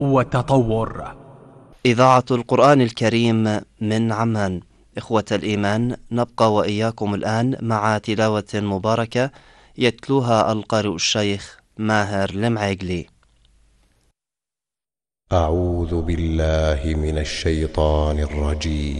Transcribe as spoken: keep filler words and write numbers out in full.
وتطور. إذاعة القرآن الكريم من عمان. إخوة الإيمان، نبقى وإياكم الآن مع تلاوة مباركة يتلوها القارئ الشيخ ماهر المعيقلي. أعوذ بالله من الشيطان الرجيم.